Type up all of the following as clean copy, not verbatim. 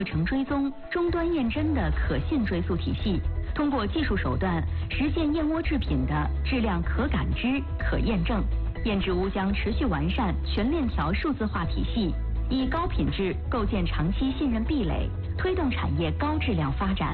程追踪、终端验真的可信追溯体系，通过技术手段实现燕窝制品的质量可感知、可验证。燕之屋将持续完善全链条数字化体系，以高品质构建长期信任壁垒，推动产业高质量发展。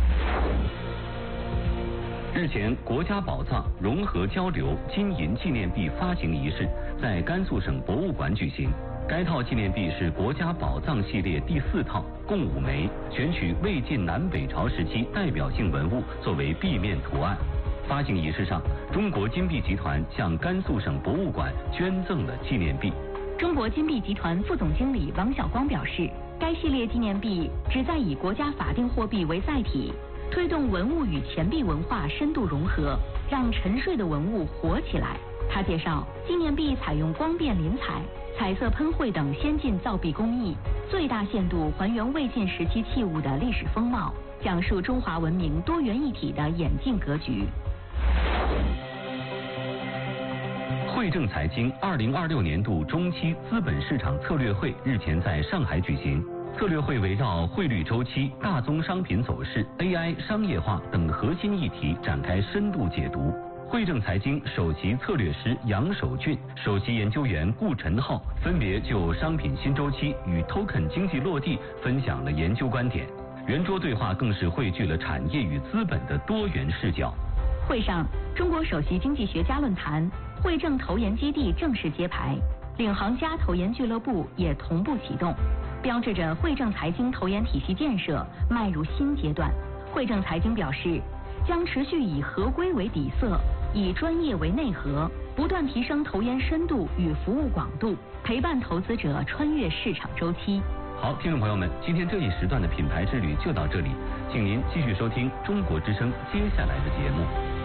日前，国家宝藏融合交流金银纪念币发行仪式在甘肃省博物馆举行。该套纪念币是国家宝藏系列第4套，共5枚，选取魏晋南北朝时期代表性文物作为币面图案。发行仪式上，中国金币集团向甘肃省博物馆捐赠了纪念币。 中国金币集团副总经理王晓光表示，该系列纪念币旨在以国家法定货币为载体，推动文物与钱币文化深度融合，让沉睡的文物活起来。他介绍，纪念币采用光变临彩、彩色喷绘等先进造币工艺，最大限度还原魏晋时期器物的历史风貌，讲述中华文明多元一体的演进格局。 汇正财经2026年度中期资本市场策略会日前在上海举行。策略会围绕汇率周期、大宗商品走势、AI 商业化等核心议题展开深度解读。汇正财经首席策略师杨守俊、首席研究员顾晨浩分别就商品新周期与 token 经济落地分享了研究观点。圆桌对话更是汇聚了产业与资本的多元视角。 会上，中国首席经济学家论坛、汇正投研基地正式揭牌，领航家投研俱乐部也同步启动，标志着汇正财经投研体系建设迈入新阶段。汇正财经表示，将持续以合规为底色，以专业为内核，不断提升投研深度与服务广度，陪伴投资者穿越市场周期。 好，听众朋友们，今天这一时段的品牌之旅就到这里，请您继续收听中国之声接下来的节目。